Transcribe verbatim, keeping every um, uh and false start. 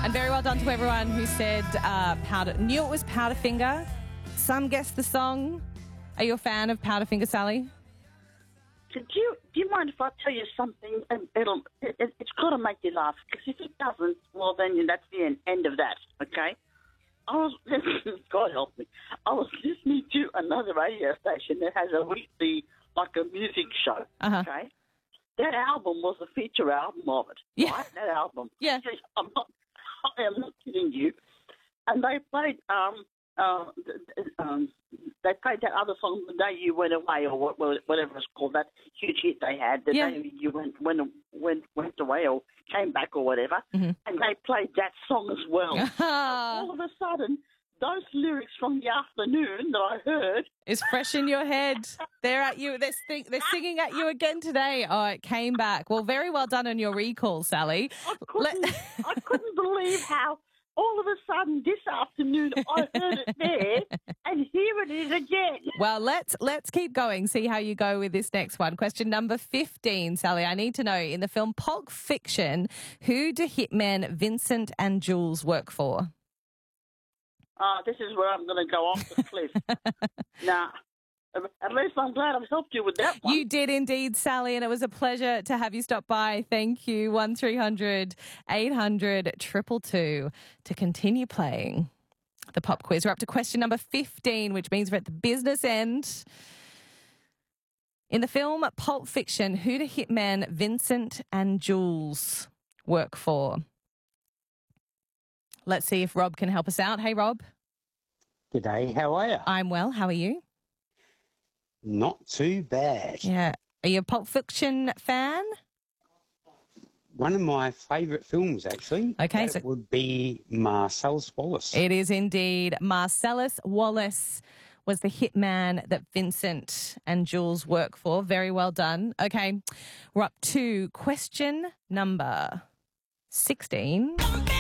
And very well done to everyone who said uh, Powder. Knew it was Powderfinger. Some guessed the song. Are you a fan of Powderfinger, Sally? Do you, do you mind if I tell you something? And it'll, it, it's got to make you laugh, because if it doesn't, well, then that's the end, end of that, okay? I was, God help me, I was listening to another radio station that has a weekly, like a music show, Uh-huh. okay? That album was a feature album of it, Yeah. right? That album. Yeah. I'm not, I am not kidding you. And they played, um, uh, um, they played that other song, The Day You Went Away, or what, whatever it's called, that huge hit they had, The Yeah. Day You Went, went, went, went away or came back or whatever. Mm-hmm. And they played that song as well. All of a sudden, those lyrics from the afternoon that I heard, It's fresh in your head. They're at you. They're, sing, they're singing at you again today. Oh, it came back. Well, very well done on your recall, Sally. I couldn't, I couldn't believe how all of a sudden this afternoon I heard it there, and here it is again. Well, let's let's keep going. See how you go with this next one. Question number fifteen, Sally. I need to know, in the film Pulp Fiction, who do hitmen Vincent and Jules work for? Uh, this is where I'm going to go off the cliff. Nah. At least I'm glad I've helped you with that one. You did indeed, Sally, and it was a pleasure to have you stop by. Thank you. one three hundred eight hundred two two two to continue playing the pop quiz. We're up to question number fifteen, which means we're at the business end. In the film Pulp Fiction, who do hitmen Vincent and Jules work for? Let's see if Rob can help us out. Hey, Rob. G'day, how are you? I'm well. How are you? Not too bad. Yeah. Are you a Pulp Fiction fan? One of my favourite films, actually. Okay, that so- would be Marcellus Wallace. It is indeed. Marcellus Wallace was the hitman that Vincent and Jules work for. Very well done. Okay, we're up to question number sixteen.